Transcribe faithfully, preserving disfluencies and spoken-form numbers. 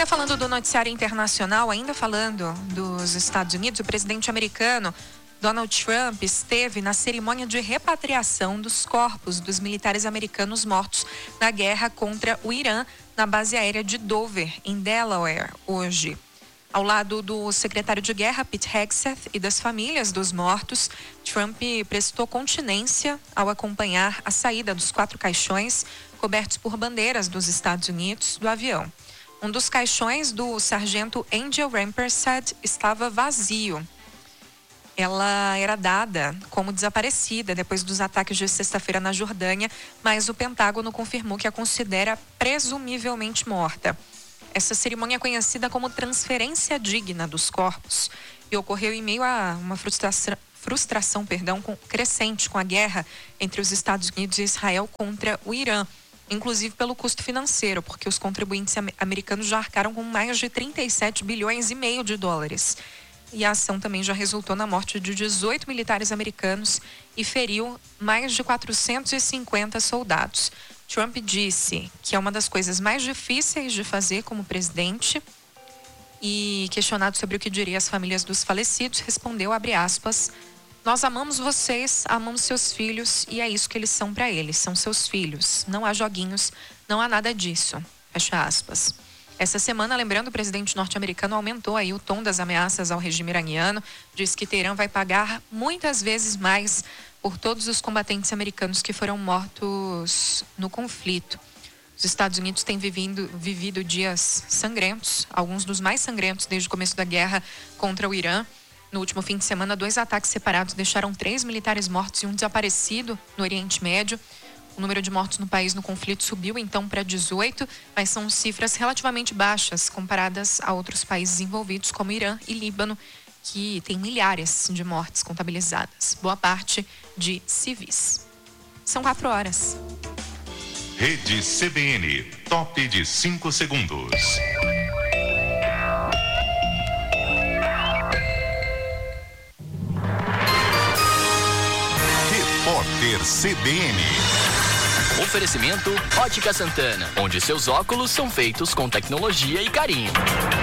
Ainda falando do noticiário internacional, ainda falando dos Estados Unidos, o presidente americano Donald Trump esteve na cerimônia de repatriação dos corpos dos militares americanos mortos na guerra contra o Irã na base aérea de Dover, em Delaware, hoje. Ao lado do secretário de guerra, Pete Hegseth, e das famílias dos mortos, Trump prestou continência ao acompanhar a saída dos quatro caixões cobertos por bandeiras dos Estados Unidos do avião. Um dos caixões do sargento Angel Rampersad estava vazio. Ela era dada como desaparecida depois dos ataques de sexta-feira na Jordânia, mas o Pentágono confirmou que a considera presumivelmente morta. Essa cerimônia é conhecida como transferência digna dos corpos e ocorreu em meio a uma frustração, frustração perdão, com, crescente com a guerra entre os Estados Unidos e Israel contra o Irã, inclusive pelo custo financeiro, porque os contribuintes americanos já arcaram com mais de trinta e sete bilhões e meio de dólares. E a ação também já resultou na morte de dezoito militares americanos e feriu mais de quatrocentos e cinquenta soldados. Trump disse que é uma das coisas mais difíceis de fazer como presidente e, questionado sobre o que diria às famílias dos falecidos, respondeu, abre aspas, nós amamos vocês, amamos seus filhos e é isso que eles são para eles, são seus filhos. Não há joguinhos, não há nada disso. Fecha aspas. Essa semana, lembrando, o presidente norte-americano aumentou aí o tom das ameaças ao regime iraniano, diz que Teherã vai pagar muitas vezes mais por todos os combatentes americanos que foram mortos no conflito. Os Estados Unidos têm vivido, vivido dias sangrentos, alguns dos mais sangrentos desde o começo da guerra contra o Irã. No último fim de semana, dois ataques separados deixaram três militares mortos e um desaparecido no Oriente Médio. O número de mortos no país no conflito subiu então para dezoito, mas são cifras relativamente baixas comparadas a outros países envolvidos, como Irã e Líbano, que tem milhares de mortes contabilizadas, boa parte de civis. São quatro horas. Rede C B N, top de cinco segundos. Repórter C B N. Oferecimento Ótica Santana, onde seus óculos são feitos com tecnologia e carinho.